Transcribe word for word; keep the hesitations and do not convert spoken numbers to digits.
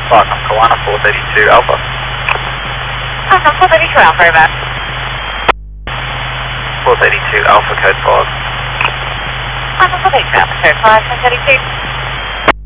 Welcome, Kawana four thirty-two Alpha. Welcome, four thirty-two Alpha, over. four thirty-two Alpha, code five. Welcome, four thirty-two Alpha, code five, ten thirty-two.